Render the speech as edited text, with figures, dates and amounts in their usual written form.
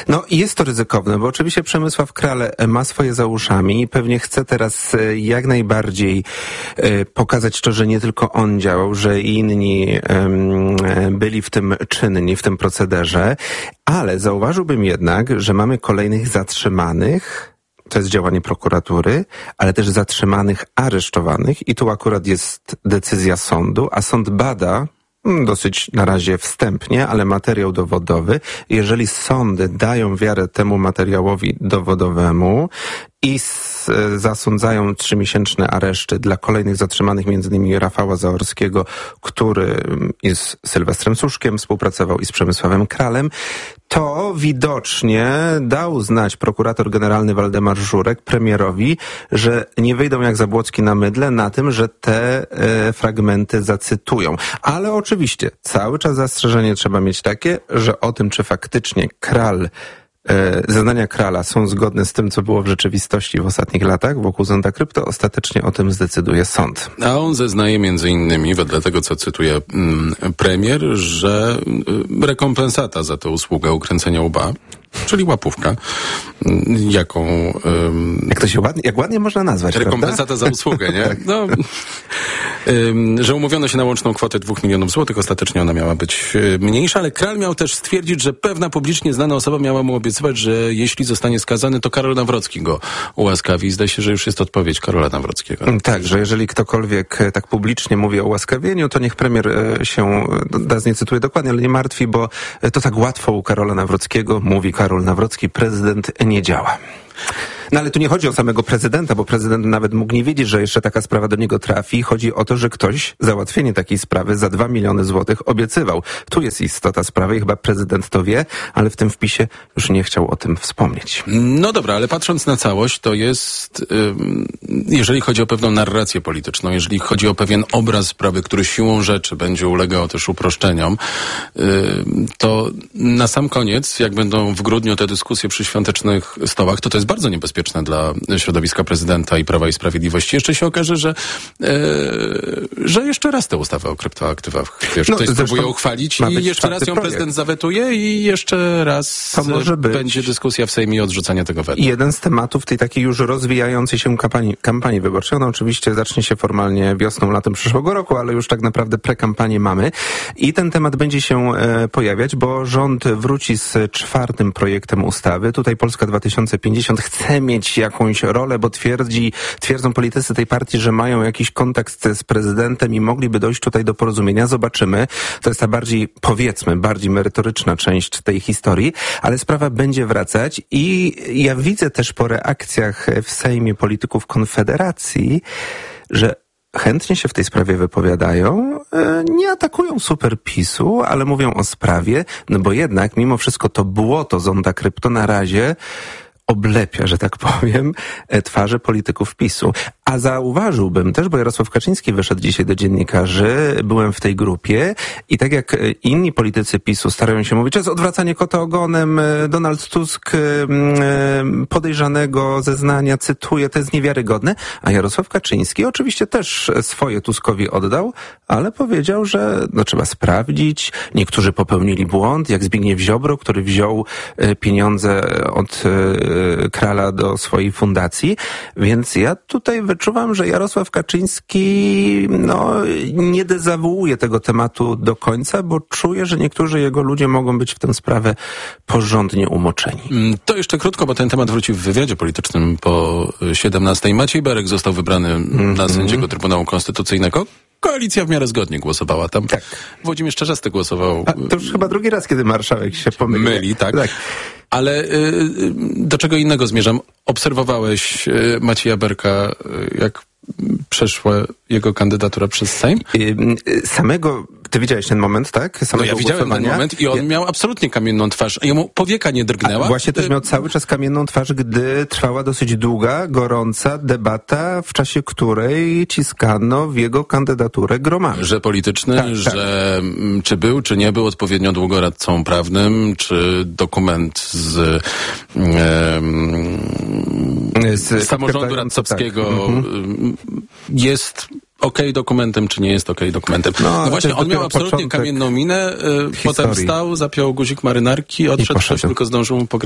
No i jest to ryzykowne, bo oczywiście Przemysław Kral ma swoje za uszami i pewnie chce teraz jak najbardziej pokazać to, że nie tylko on działał, że i inni byli w tym czynni, w tym procederze, ale zauważyłbym jednak, że mamy kolejnych zatrzymanych. To jest działanie prokuratury, ale też zatrzymanych, aresztowanych i tu akurat jest decyzja sądu, a sąd bada dosyć na razie wstępnie, ale materiał dowodowy. Jeżeli sądy dają wiarę temu materiałowi dowodowemu i zasądzają 3-miesięczne areszty dla kolejnych zatrzymanych, m.in. Rafała Zaorskiego, który z Sylwestrem Suszkiem współpracował i z Przemysławem Kralem, to widocznie dał znać prokurator generalny Waldemar Żurek premierowi, że nie wyjdą jak Zabłocki na mydle na tym, że te fragmenty zacytują. Ale oczywiście cały czas zastrzeżenie trzeba mieć takie, że o tym, czy faktycznie zeznania Krala są zgodne z tym, co było w rzeczywistości w ostatnich latach wokół Zonda Krypto, ostatecznie o tym zdecyduje sąd. A on zeznaje między innymi, wedle tego, co cytuje premier, że rekompensata za tę usługę ukręcenia łba, czyli łapówka, jaką... Jak to się ładnie można nazwać, rekompensata, prawda? Za usługę, nie? No, że umówiono się na łączną kwotę 2 milionów złotych, ostatecznie ona miała być mniejsza, ale Kral miał też stwierdzić, że pewna publicznie znana osoba miała mu obiecywać, że jeśli zostanie skazany, to Karol Nawrocki go ułaskawi. Zdaje się, że już jest odpowiedź Karola Nawrockiego. Tak, że jeżeli ktokolwiek tak publicznie mówi o ułaskawieniu, to niech premier się, teraz nie cytuję dokładnie, ale nie martwi, bo to tak łatwo u Karola Nawrockiego, mówi Karol Nawrocki, prezydent nie działa. No ale tu nie chodzi o samego prezydenta, bo prezydent nawet mógł nie wiedzieć, że jeszcze taka sprawa do niego trafi. Chodzi o to, że ktoś załatwienie takiej sprawy za 2 miliony złotych obiecywał. Tu jest istota sprawy i chyba prezydent to wie, ale w tym wpisie już nie chciał o tym wspomnieć. No dobra, ale patrząc na całość, to jest, jeżeli chodzi o pewną narrację polityczną, jeżeli chodzi o pewien obraz sprawy, który siłą rzeczy będzie ulegał też uproszczeniom, to na sam koniec, jak będą w grudniu te dyskusje przy świątecznych stołach, to jest bardzo niebezpieczne dla środowiska prezydenta i Prawa i Sprawiedliwości. Jeszcze się okaże, że jeszcze raz tę ustawę o kryptoaktywach ktoś spróbuje uchwalić i jeszcze raz ją prezydent zawetuje i jeszcze raz będzie dyskusja w Sejmie o odrzuceniu tego weta. Jeden z tematów tej takiej już rozwijającej się kampanii wyborczej, ona oczywiście zacznie się formalnie wiosną, latem przyszłego roku, ale już tak naprawdę prekampanię mamy i ten temat będzie się pojawiać, bo rząd wróci z 4. projektem ustawy. Tutaj Polska 2050 chce mieć jakąś rolę, bo twierdzą politycy tej partii, że mają jakiś kontakt z prezydentem i mogliby dojść tutaj do porozumienia. Zobaczymy. To jest ta bardziej merytoryczna część tej historii, ale sprawa będzie wracać i ja widzę też po reakcjach w Sejmie polityków Konfederacji, że chętnie się w tej sprawie wypowiadają, nie atakują super PiS-u, ale mówią o sprawie, no bo jednak mimo wszystko to błoto Zonda Krypto na razie oblepia, że tak powiem, twarze polityków PiS-u. A zauważyłbym też, bo Jarosław Kaczyński wyszedł dzisiaj do dziennikarzy, byłem w tej grupie i tak jak inni politycy PiS-u starają się mówić, to jest odwracanie kota ogonem, Donald Tusk podejrzanego zeznania cytuje, to jest niewiarygodne, a Jarosław Kaczyński oczywiście też swoje Tuskowi oddał, ale powiedział, że trzeba sprawdzić, niektórzy popełnili błąd, jak Zbigniew Ziobro, który wziął pieniądze od Krala do swojej fundacji, więc ja tutaj wyczuwam, że Jarosław Kaczyński nie dezawuuje tego tematu do końca, bo czuje, że niektórzy jego ludzie mogą być w tę sprawę porządnie umoczeni. To jeszcze krótko, bo ten temat wróci w wywiadzie politycznym po 17. Maciej Berek został wybrany na sędziego Trybunału Konstytucyjnego. Koalicja w miarę zgodnie głosowała tam. Tak. Włodzimierz Czarzasty głosował. To już chyba drugi raz, kiedy marszałek się myli, tak. Ale do czego innego zmierzam? Obserwowałeś Macieja Berka, jak przeszła jego kandydatura przez Sejm? Ty widziałeś ten moment, tak? Ja widziałem ten moment i on miał absolutnie kamienną twarz. Jemu powieka nie drgnęła. Właśnie też miał cały czas kamienną twarz, gdy trwała dosyć długa, gorąca debata, w czasie której ciskano w jego kandydaturę gromami. Że polityczny, że czy był, czy nie był odpowiednio długo radcą prawnym, czy dokument z samorządu radcowskiego jest dokumentem, czy nie jest dokumentem. No właśnie, on miał absolutnie kamienną minę, potem wstał, zapiął guzik marynarki, odszedł, ktoś tylko zdążył mu